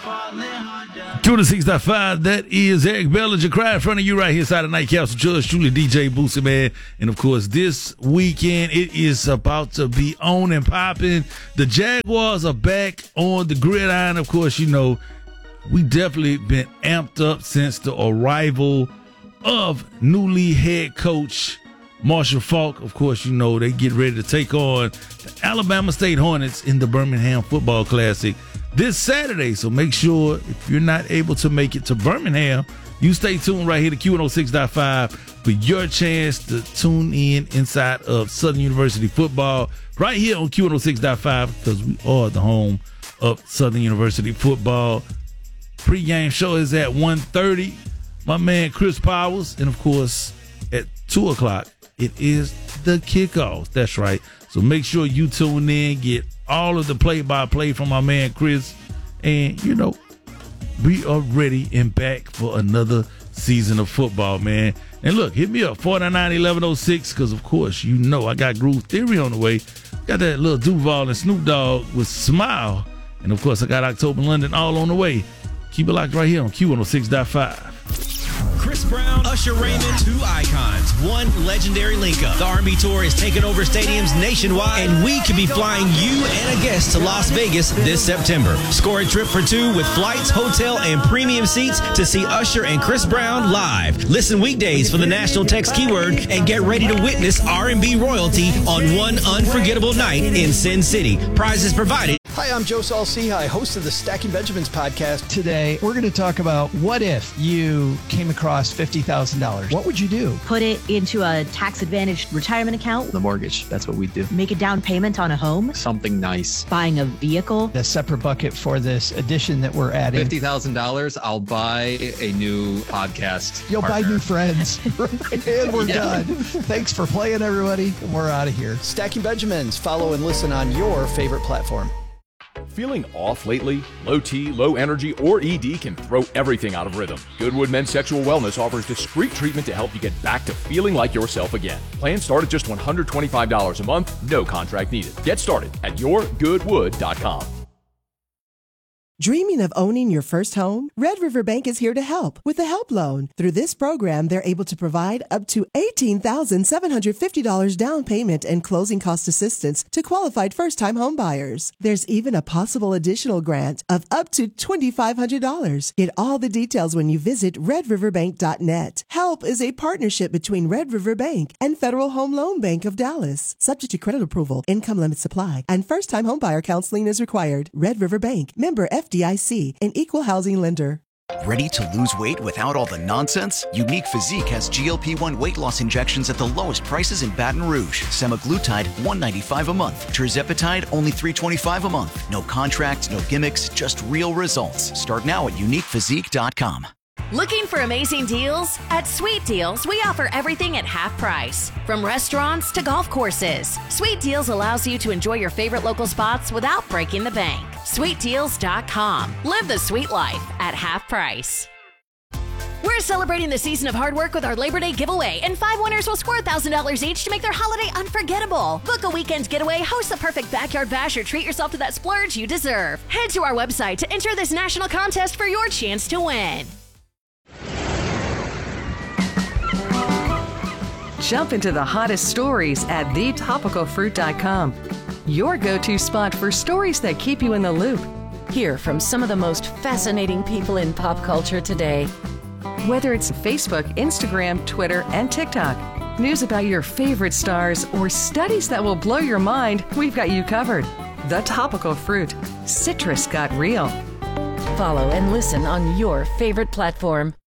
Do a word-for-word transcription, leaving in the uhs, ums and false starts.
two oh six point five, that is Eric Bellinger crying in front of you right here inside of Night Council. Judge Julie, D J Boosie, man. And of course, this weekend it is about to be on and popping. The Jaguars are back on the gridiron. Of course, you know, we definitely been amped up since the arrival of newly head coach Marshall Faulk. Of course, you know, they get ready to take on the Alabama State Hornets in the Birmingham Football Classic this Saturday. So make sure if you're not able to make it to Birmingham, you stay tuned right here to Q one oh six point five for your chance to tune in inside of Southern University football right here on Q one oh six point five, because we are the home of Southern University football. Pre-game show is at one thirty. My man Chris Powers. And, of course, at two o'clock, it is the kickoff. That's right. So make sure you tune in, get all of the play-by-play from my man Chris. And, you know, we are ready and back for another season of football, man. And, look, hit me up, four nine nine, eleven oh six, because, of course, you know I got Groove Theory on the way. Got that little Duval and Snoop Dogg with Smile. And, of course, I got October London all on the way. Keep it locked right here on Q one oh six point five. Chris Brown, Usher Raymond, two icons, one legendary link-up. The R and B Tour is taking over stadiums nationwide, and we could be flying you and a guest to Las Vegas this September. Score a trip for two with flights, hotel, and premium seats to see Usher and Chris Brown live. Listen weekdays for the national text keyword and get ready to witness R and B royalty on one unforgettable night in Sin City. Prizes provided. Hi, I'm Joe Saul-Sehy, host of the Stacking Benjamins podcast. Today, we're going to talk about what if you came across fifty thousand dollars. What would you do? Put it into a tax-advantaged retirement account. The mortgage, that's what we do. Make a down payment on a home. Something nice. Buying a vehicle. A separate bucket for this addition that we're adding. fifty thousand dollars, I'll buy a new podcast You'll partner. buy new friends. And we're Yeah. done. Thanks for playing, everybody. We're out of here. Stacking Benjamins. Follow and listen on your favorite platform. Feeling off lately? Low T, low energy, or E D can throw everything out of rhythm. Goodwood Men's Sexual Wellness offers discreet treatment to help you get back to feeling like yourself again. Plans start at just one hundred twenty-five dollars a month, no contract needed. Get started at your goodwood dot com. Dreaming of owning your first home? Red River Bank is here to help with a help loan. Through this program, they're able to provide up to eighteen thousand seven hundred fifty dollars down payment and closing cost assistance to qualified first-time home buyers. There's even a possible additional grant of up to two thousand five hundred dollars. Get all the details when you visit red river bank dot net. HELP is a partnership between Red River Bank and Federal Home Loan Bank of Dallas. Subject to credit approval, income limits apply, and first-time home buyer counseling is required. Red River Bank, member F D I C, an equal housing lender. Ready to lose weight without all the nonsense? Unique Physique has G L P one weight loss injections at the lowest prices in Baton Rouge. Semaglutide, one hundred ninety-five dollars a month. Tirzepatide, only three hundred twenty-five dollars a month. No contracts, no gimmicks, just real results. Start now at unique physique dot com. Looking for amazing deals? At Sweet Deals, we offer everything at half price. From restaurants to golf courses, Sweet Deals allows you to enjoy your favorite local spots without breaking the bank. sweet deals dot com. Live the sweet life at half price. We're celebrating the season of hard work with our Labor Day giveaway, and five winners will score one thousand dollars each to make their holiday unforgettable. Book a weekend getaway, host the perfect backyard bash, or treat yourself to that splurge you deserve. Head to our website to enter this national contest for your chance to win. Jump into the hottest stories at the topical fruit dot com. Your go-to spot for stories that keep you in the loop. Hear from some of the most fascinating people in pop culture today. Whether it's Facebook, Instagram, Twitter, and TikTok, news about your favorite stars, or studies that will blow your mind, we've got you covered. The Topical Fruit. Citrus got real. Follow and listen on your favorite platform.